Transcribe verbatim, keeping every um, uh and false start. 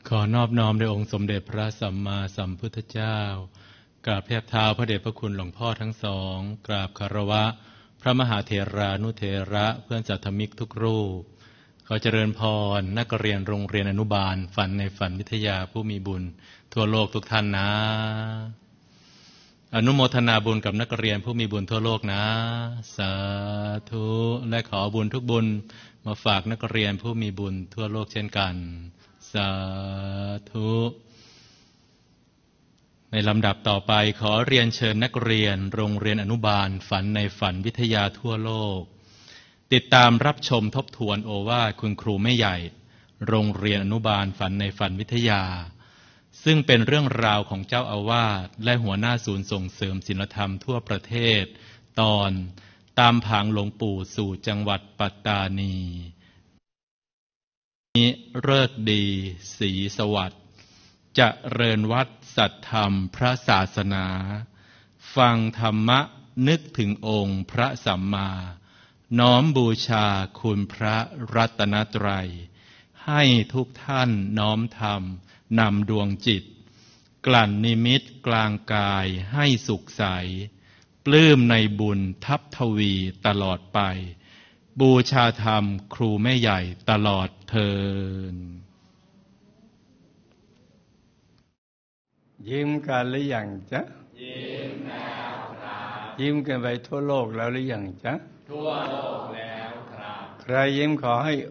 ขอนอบน้อมแด่องค์สมเด็จพระสัมมาสัมพุทธเจ้ากราบแทบเท้าพระเดชพระคุณหลวงพ่อทั้งสองกราบคารวะพระมหาเถรานุเถระเพื่อนสัตมิกทุกรูปขอเจริญพรนักเรียนโรงเรียนอนุบาลฝันในฝันวิทยาผู้มีบุญทั่วโลกทุกท่านนะอนุโมทนาบุญกับนักเรียนผู้มีบุญทั่วโลกนะสาธุและขอบุญทุกบุญมาฝากนักเรียนผู้มีบุญทั่วโลกเช่นกันสาธุในลำดับต่อไปขอเรียนเชิญนักเรียนโรงเรียนอนุบาลฝันในฝันวิทยาทั่วโลกติดตามรับชมทบทวนโอวาทคุณครูแม่ใหญ่โรงเรียนอนุบาลฝันในฝันวิทยาซึ่งเป็นเรื่องราวของเจ้าอาวาสและหัวหน้าศูนย์ส่งเสริมศีลธรรมทั่วประเทศตอนตามผางหลวงปู่สู่จังหวัดปัตตานีนี้ฤกษ์ดีศรีสวัสดิ์เจริญวัดสัทธรรมพระศาสนาฟังธรรมะนึกถึงองค์พระสัมมาน้อมบูชาคุณพระรัตนตรัยให้ทุกท่านน้อมธรรมนำดวงจิตกลั่นนิมิตกลางกายให้สุขใสปลื้มในบุญทับทวีตลอดไปบูชาธรรมครูแม่ใหญ่ตลอดเทินยิ้มกันหรือยังจ๊ะยิ้มแล้วครับยิ้มกันไปทั่วโลกแล้วหรือยังจ๊ะทั่วโลกแล้วครับใครยิ้มขอให้